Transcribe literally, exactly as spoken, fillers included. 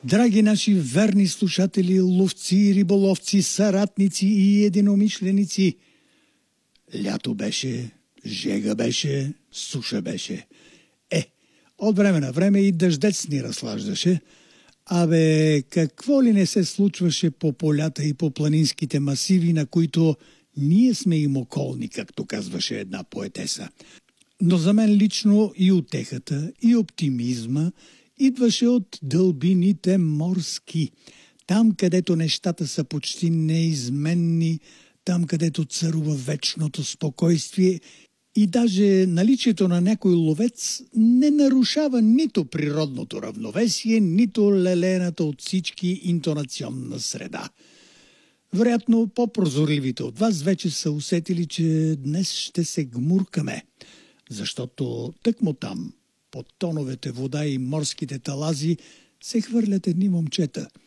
Драги наши верни слушатели, ловци, риболовци, съратници и единомишленици, лято беше, жега беше, суша беше. Е, от време на време и дъждец ни разслаждаше. Абе, какво ли не се случваше по полята и по планинските масиви, на които ние сме им околни, както казваше една поетеса. Но за мен лично и утехата, и оптимизма идваше от дълбините морски. Там, където нещата са почти неизменни, там, където царува вечното спокойствие и даже наличието на някой ловец не нарушава нито природното равновесие, нито лелената от всички интонационна среда. Вероятно, по-прозорливите от вас вече са усетили, че днес ще се гмуркаме, защото тъкмо там, под тоновете вода и морските талази, се хвърлят едни момчета –